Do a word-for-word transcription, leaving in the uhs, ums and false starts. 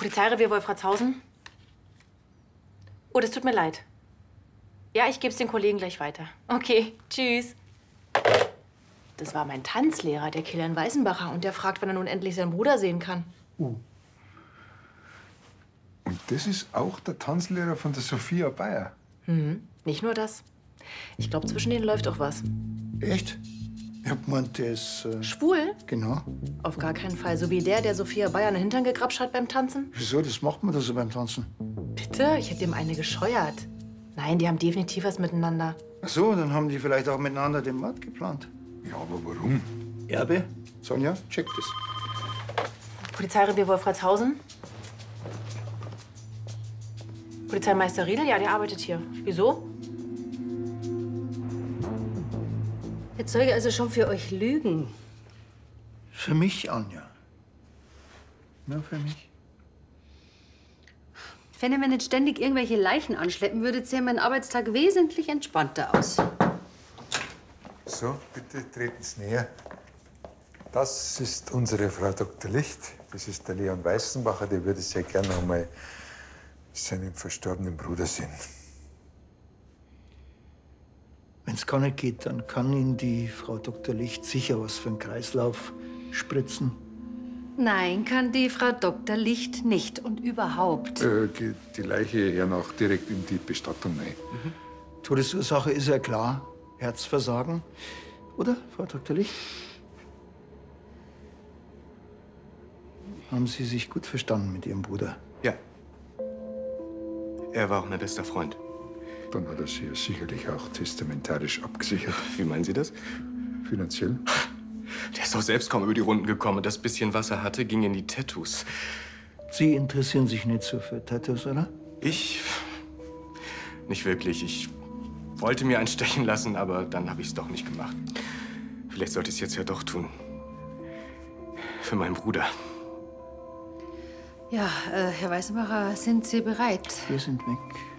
Polizeirevier Wolfratshausen. Oh, das tut mir leid. Ja, ich gebe es den Kollegen gleich weiter. Okay, tschüss. Das war mein Tanzlehrer, der Kilian Weißenbacher. Und der fragt, wann er nun endlich seinen Bruder sehen kann. Uh. Und das ist auch der Tanzlehrer von der Sophia Bayer? Mhm. Nicht nur das. Ich glaube, zwischen denen läuft auch was. Echt? Ich hab gemeint, der ist... Äh... Schwul? Genau. Auf gar keinen Fall. So wie der, der Sophia Bayer in den Hintern gegrapscht hat beim Tanzen. Wieso? Das macht man doch so beim Tanzen. Bitte? Ich hätte ihm eine gescheuert. Nein, die haben definitiv was miteinander. Ach so, dann haben die vielleicht auch miteinander den Mord geplant. Ja, aber warum? Erbe? Sonja, check das. Polizeirevier Wolfratshausen. Polizeimeister Riedel, ja, der arbeitet hier. Wieso? Der Zeuge also schon für euch lügen? Für mich, Anja. Nur für mich. Wenn ihr mir nicht ständig irgendwelche Leichen anschleppen würdet, sähe mein Arbeitstag wesentlich entspannter aus. So, bitte treten Sie näher. Das ist unsere Frau Doktor Licht. Das ist der Leon Weißenbacher. Der würde sehr gerne noch mal seinen verstorbenen Bruder sehen. Wenn es gar nicht geht, dann kann Ihnen die Frau Doktor Licht sicher was für einen Kreislauf spritzen. Nein, kann die Frau Doktor Licht nicht und überhaupt. Äh, geht die Leiche hernach direkt in die Bestattung rein. Mhm. Todesursache ist ja klar. Herzversagen. Oder, Frau Doktor Licht? Haben Sie sich gut verstanden mit Ihrem Bruder? Ja. Er war auch mein bester Freund. Dann hat er sie ja sicherlich auch testamentarisch abgesichert. Wie meinen Sie das? Finanziell? Der ist doch selbst kaum über die Runden gekommen. Das bisschen, was er hatte, ging in die Tattoos. Sie interessieren sich nicht so für Tattoos, oder? Ich? Nicht wirklich. Ich wollte mir einen stechen lassen, aber dann habe ich es doch nicht gemacht. Vielleicht sollte ich es jetzt ja doch tun. Für meinen Bruder. Ja, äh, Herr Weißenbacher, sind Sie bereit? Wir sind weg.